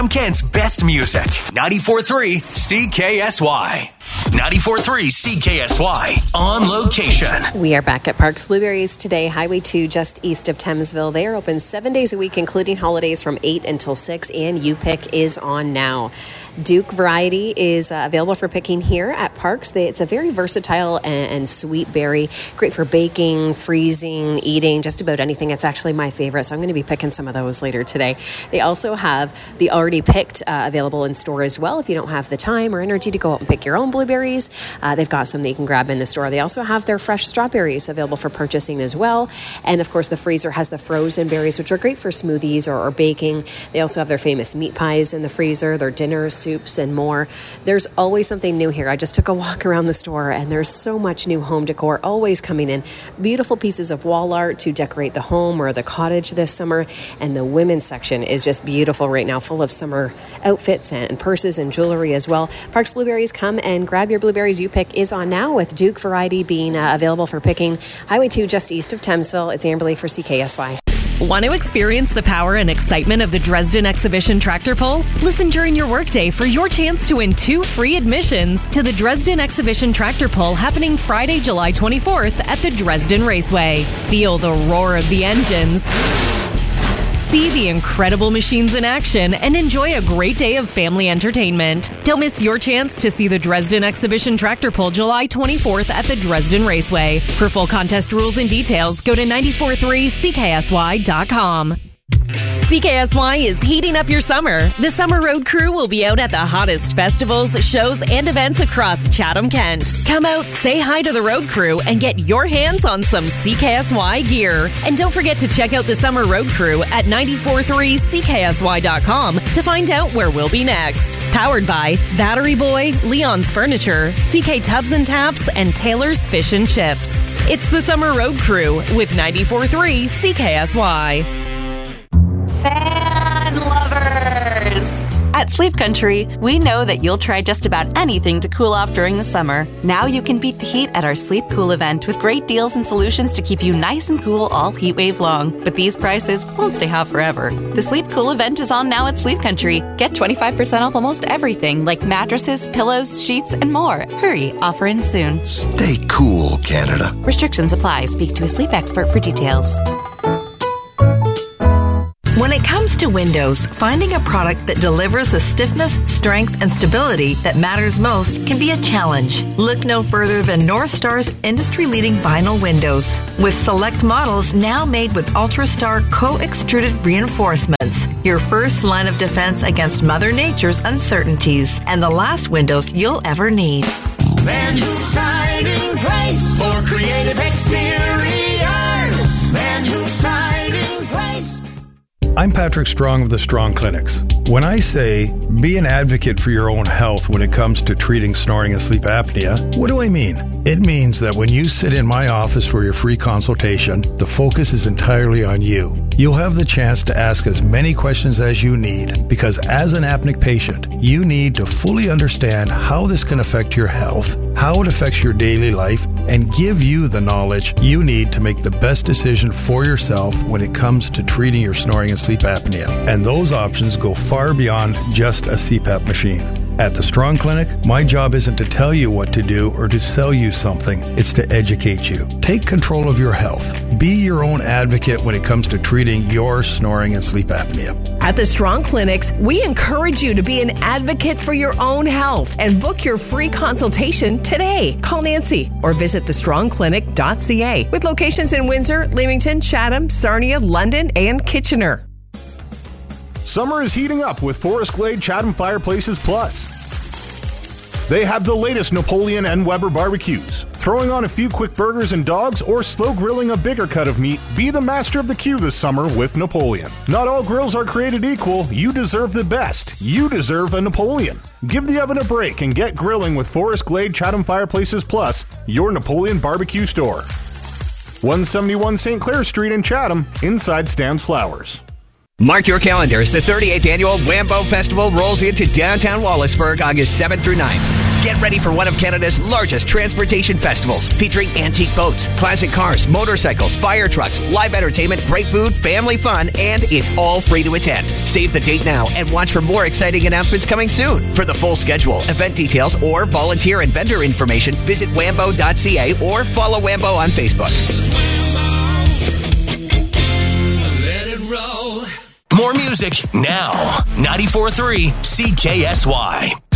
Kent's best music. 94.3 CKSY. 94.3 CKSY. On location. We are back at Parks Blueberries today, Highway 2, just east of Thamesville. They are open 7 days a week, including holidays from 8 until 6, and U-Pick is on now. Duke variety is available for picking here at Parks. It's a very versatile and sweet berry. Great for baking, freezing, eating, just about anything. It's actually my favorite, so I'm going to be picking some of those later today. They also have the already picked available in store as well if you don't have the time or energy to go out and pick your own blueberries. They've got some that you can grab in the store. They also have their fresh strawberries available for purchasing as well. And of course, the freezer has the frozen berries, which are great for smoothies or baking. They also have their famous meat pies in the freezer, their dinners, soups, and more. There's always something new here. I just took a walk around the store and there's so much new home decor always coming in. Beautiful pieces of wall art to decorate the home or the cottage this summer. And the women's section is just beautiful right now, full of summer outfits and purses and jewelry as well. Parks Blueberries, come and grab your blueberries. U-Pick is on now, with Duke variety being available for picking. Highway 2, just east of Thamesville. It's Amberley for CKSY. Want to experience the power and excitement of the Dresden Exhibition Tractor Pull? Listen during your workday for your chance to win 2 free admissions to the Dresden Exhibition Tractor Pull, happening Friday, July 24th at the Dresden Raceway. Feel the roar of the engines, see the incredible machines in action, and enjoy a great day of family entertainment. Don't miss your chance to see the Dresden Exhibition Tractor Pull July 24th at the Dresden Raceway. For full contest rules and details, go to 943CKSY.com. CKSY is heating up your summer. The Summer Road Crew will be out at the hottest festivals, shows, and events across Chatham-Kent. Come out, say hi to the Road Crew, and get your hands on some CKSY gear. And don't forget to check out the Summer Road Crew at 943CKSY.com to find out where we'll be next. Powered by Battery Boy, Leon's Furniture, CK Tubs and Taps, and Taylor's Fish and Chips. It's the Summer Road Crew with 94.3 CKSY. Fan lovers! At Sleep Country, we know that you'll try just about anything to cool off during the summer. Now you can beat the heat at our Sleep Cool event with great deals and solutions to keep you nice and cool all heat wave long. But these prices won't stay hot forever. The Sleep Cool event is on now at Sleep Country. Get 25% off almost everything, like mattresses, pillows, sheets, and more. Hurry, offer ends soon. Stay cool, Canada. Restrictions apply. Speak to a sleep expert for details. When it comes to windows, finding a product that delivers the stiffness, strength, and stability that matters most can be a challenge. Look no further than North Star's industry-leading vinyl windows. With select models now made with UltraStar co-extruded reinforcements, your first line of defense against Mother Nature's uncertainties, and the last windows you'll ever need. Van Hoof's Siding Place for creative exteriors. Van Hoof's Siding Place. I'm Patrick Strong of the Strong Clinics. When I say be an advocate for your own health when it comes to treating snoring and sleep apnea, what do I mean? It means that when you sit in my office for your free consultation, the focus is entirely on you. You'll have the chance to ask as many questions as you need, because as an apneic patient, you need to fully understand how this can affect your health, how it affects your daily life, and give you the knowledge you need to make the best decision for yourself when it comes to treating your snoring and sleep apnea. And those options go far beyond just a CPAP machine. At the Strong Clinic, my job isn't to tell you what to do or to sell you something. It's to educate you. Take control of your health. Be your own advocate when it comes to treating your snoring and sleep apnea. At the Strong Clinics, we encourage you to be an advocate for your own health and book your free consultation today. Call Nancy or visit thestrongclinic.ca with locations in Windsor, Leamington, Chatham, Sarnia, London, and Kitchener. Summer is heating up with Forest Glade Chatham Fireplaces Plus. They have the latest Napoleon and Weber barbecues. Throwing on a few quick burgers and dogs, or slow grilling a bigger cut of meat, be the master of the queue this summer with Napoleon. Not all grills are created equal. You deserve the best. You deserve a Napoleon. Give the oven a break and get grilling with Forest Glade Chatham Fireplaces Plus, your Napoleon barbecue store. 171 St. Clair Street in Chatham, inside Stan's Flowers. Mark your calendars. The 38th Annual Wambo Festival rolls into downtown Wallaceburg August 7th through 9th. Get ready for one of Canada's largest transportation festivals, featuring antique boats, classic cars, motorcycles, fire trucks, live entertainment, great food, family fun, and it's all free to attend. Save the date now and watch for more exciting announcements coming soon. For the full schedule, event details, or volunteer and vendor information, visit wambo.ca or follow Wambo on Facebook. Let it roll. More music now. 94.3 CKSY.